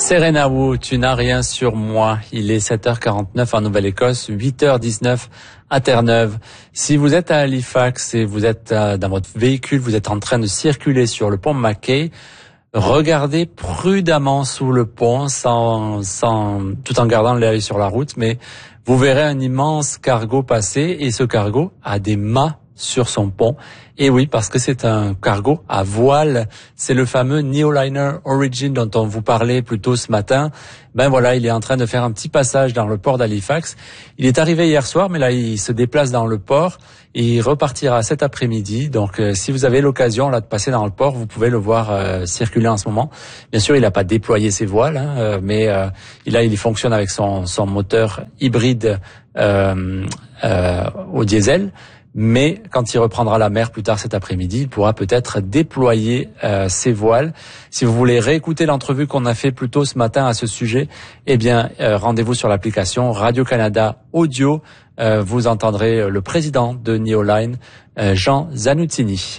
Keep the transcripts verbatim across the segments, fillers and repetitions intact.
Serena Wu, tu n'as rien sur moi. Il est sept heures quarante-neuf en Nouvelle-Écosse, huit heures dix-neuf à Terre-Neuve. Si vous êtes à Halifax et vous êtes dans votre véhicule, vous êtes en train de circuler sur le pont Mackay, regardez prudemment sous le pont, sans, sans, tout en gardant l'œil sur la route, mais vous verrez un immense cargo passer et ce cargo a des mâts sur son pont. Et oui, parce que c'est un cargo à voile. C'est le fameux Neoliner Origin dont on vous parlait plus tôt ce matin. Ben voilà, il est en train de faire un petit passage dans le port d'Halifax. Il est arrivé hier soir, mais là, il se déplace dans le port et il repartira cet après-midi. Donc, euh, si vous avez l'occasion là de passer dans le port, vous pouvez le voir euh, circuler en ce moment. Bien sûr, il n'a pas déployé ses voiles, hein, euh, mais euh, là, il fonctionne avec son, son moteur hybride euh, euh, au diesel. Mais quand il reprendra la mer plus tard cet après-midi, il pourra peut-être déployer euh, ses voiles. Si vous voulez réécouter l'entrevue qu'on a fait plus tôt ce matin à ce sujet, eh bien, euh, rendez-vous sur l'application Radio-Canada Audio. Euh, vous entendrez le président de Neoline, euh, Jean Zanutini.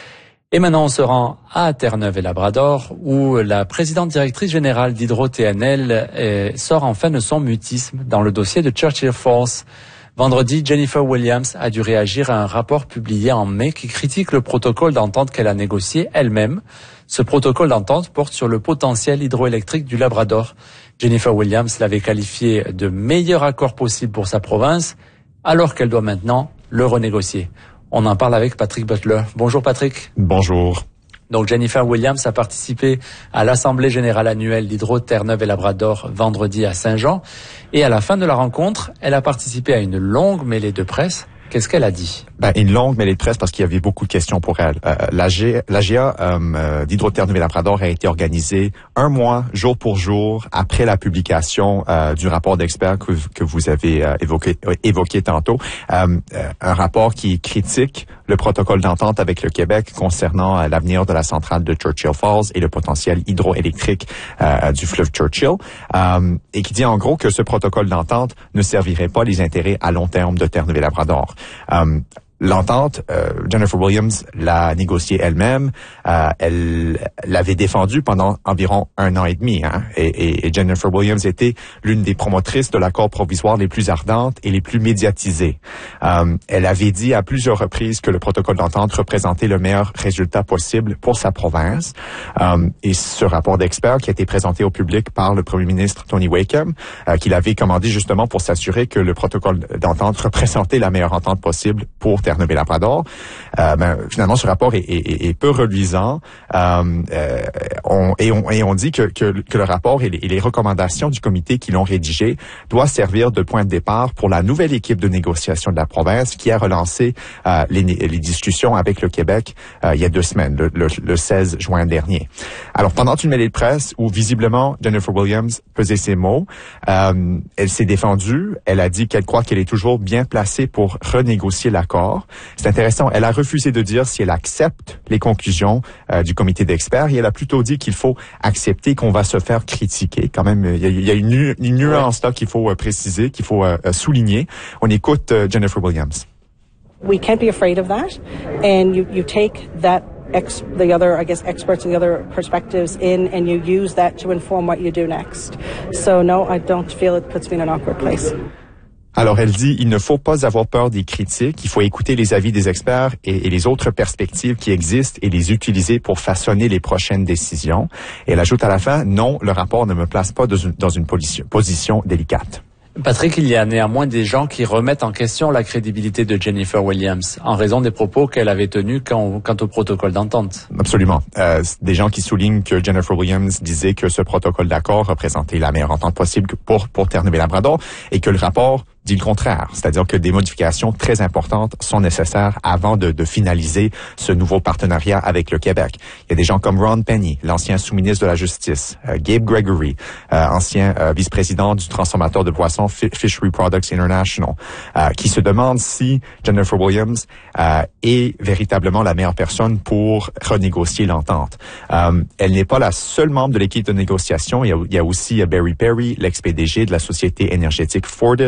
Et maintenant, on se rend à Terre-Neuve et Labrador, où la présidente directrice générale d'Hydro-T N L euh, sort enfin de son mutisme dans le dossier de Churchill Falls. Vendredi, Jennifer Williams a dû réagir à un rapport publié en mai qui critique le protocole d'entente qu'elle a négocié elle-même. Ce protocole d'entente porte sur le potentiel hydroélectrique du Labrador. Jennifer Williams l'avait qualifié de meilleur accord possible pour sa province, alors qu'elle doit maintenant le renégocier. On en parle avec Patrick Butler. Bonjour Patrick. Bonjour. Donc Jennifer Williams a participé à l'Assemblée générale annuelle d'Hydro Terre-Neuve et Labrador vendredi à Saint-Jean. Et à la fin de la rencontre, elle a participé à une longue mêlée de presse. Qu'est-ce qu'elle a dit? Ben, une longue mêlée de presse parce qu'il y avait beaucoup de questions pour elle. Euh, l'A G A euh, d'Hydro Terre-Neuve et Labrador a été organisée un mois, jour pour jour, après la publication euh, du rapport d'experts que, que vous avez euh, évoqué, euh, évoqué tantôt. Euh, euh, un rapport qui critique le protocole d'entente avec le Québec concernant euh, l'avenir de la centrale de Churchill Falls et le potentiel hydroélectrique euh, du fleuve Churchill. Euh, et qui dit en gros que ce protocole d'entente ne servirait pas les intérêts à long terme de Terre-Neuve et Labrador. Um, L'entente, euh, Jennifer Williams l'a négociée elle-même. Euh, elle l'avait défendue pendant environ un an et demi. Hein, et, et, et Jennifer Williams était l'une des promotrices de l'accord provisoire les plus ardentes et les plus médiatisées. Euh, elle avait dit à plusieurs reprises que le protocole d'entente représentait le meilleur résultat possible pour sa province. Euh, et ce rapport d'experts qui a été présenté au public par le premier ministre Tony Wakeham, euh, qu'il avait commandé justement pour s'assurer que le protocole d'entente représentait la meilleure entente possible pour Terre-Neuve et Labrador. Euh, ben, finalement, ce rapport est, est, est peu reluisant. Euh, euh, on, et, on, et on dit que, que, que le rapport et les, et les recommandations du comité qui l'ont rédigé doivent servir de point de départ pour la nouvelle équipe de négociation de la province qui a relancé euh, les, les discussions avec le Québec euh, il y a deux semaines, le, le, le seize juin dernier. Alors, pendant une mêlée de presse où visiblement Jennifer Williams pesait ses mots, euh, elle s'est défendue. Elle a dit qu'elle croit qu'elle est toujours bien placée pour renégocier l'accord. C'est intéressant. Elle a refusé de dire si elle accepte les conclusions euh, du comité d'experts et elle a plutôt dit qu'il faut accepter qu'on va se faire critiquer. Quand même, il y a, il y a une, une nuance là qu'il faut euh, préciser, qu'il faut euh, souligner. On écoute euh, Jennifer Williams. We can't be afraid of that, and you you take that ex the other I guess experts and the other perspectives in, and you use that to inform what you do next. So no, I don't feel it puts me in an awkward place. Alors, elle dit, il ne faut pas avoir peur des critiques, il faut écouter les avis des experts et, et les autres perspectives qui existent et les utiliser pour façonner les prochaines décisions. Et elle ajoute à la fin, non, le rapport ne me place pas dans une, dans une position, position délicate. Patrick, il y a néanmoins des gens qui remettent en question la crédibilité de Jennifer Williams en raison des propos qu'elle avait tenus quant, quant au protocole d'entente. Absolument. Euh, des gens qui soulignent que Jennifer Williams disait que ce protocole d'accord représentait la meilleure entente possible pour, pour Terre-Neuve et Labrador et que le rapport dit le contraire, c'est-à-dire que des modifications très importantes sont nécessaires avant de, de finaliser ce nouveau partenariat avec le Québec. Il y a des gens comme Ron Penny, l'ancien sous-ministre de la Justice, euh, Gabe Gregory, euh, ancien euh, vice-président du transformateur de poissons Fishery Products International, euh, qui se demandent si Jennifer Williams euh, est véritablement la meilleure personne pour renégocier l'entente. Euh, elle n'est pas la seule membre de l'équipe de négociation. Il y a, il y a aussi Barry Perry, l'ex-P D G de la société énergétique Fortis,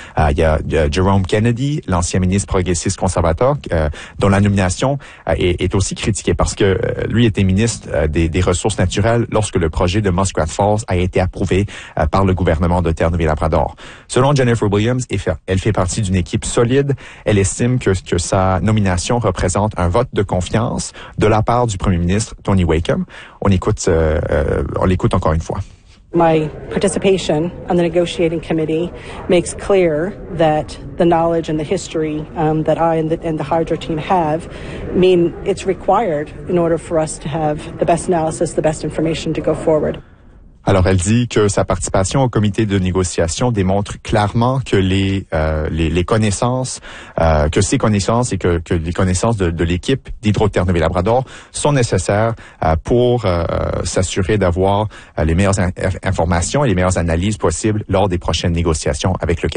Euh, il y a, il y a Jerome Kennedy, l'ancien ministre progressiste conservateur, euh, dont la nomination euh, est, est aussi critiquée parce que euh, lui était ministre euh, des, des Ressources naturelles lorsque le projet de Muskrat Falls a été approuvé euh, par le gouvernement de Terre-Neuve-et-Labrador. Selon Jennifer Williams, elle fait partie d'une équipe solide. Elle estime que, que sa nomination représente un vote de confiance de la part du premier ministre Tony Wakeham. On écoute, euh, euh, on l'écoute encore une fois. My participation on the negotiating committee makes clear that the knowledge and the history um, that I and the, and the Hydro team have mean it's required in order for us to have the best analysis, the best information to go forward. Alors, elle dit que sa participation au comité de négociation démontre clairement que les euh, les, les connaissances, euh, que ses connaissances et que, que les connaissances de, de l'équipe d'Hydro-Terre-Neuve-et-Labrador sont nécessaires euh, pour euh, s'assurer d'avoir euh, les meilleures in- informations et les meilleures analyses possibles lors des prochaines négociations avec le Québec.